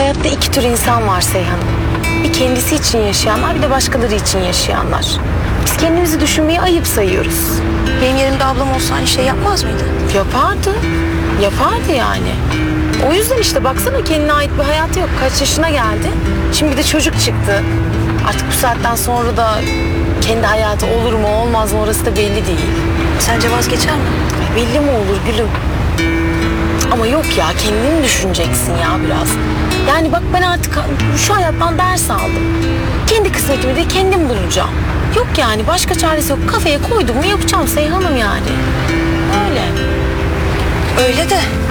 Hayatta iki tür insan var Seyhan'ım. Bir kendisi için yaşayanlar, bir de başkaları için yaşayanlar. Biz kendimizi düşünmeyi ayıp sayıyoruz. Benim yerimde ablam olsa aynı şey yapmaz mıydı? Yapardı. Yapardı yani. O yüzden işte baksana, kendine ait bir hayatı yok. Kaç yaşına geldi. Şimdi bir de çocuk çıktı. Artık bu saatten sonra da kendi hayatı olur mu olmaz mı orası da belli değil. Sence vazgeçer mi? Ay, belli mi olur gülüm? Ama yok ya, kendini düşüneceksin ya biraz. Yani bak, ben artık şu hayattan ders aldım. Kendi kısmetimi de kendim bulacağım. Yok yani, başka çaresi yok. Kafaya koydum mu yapacağım Seyhan'ım yani. Öyle. Öyle de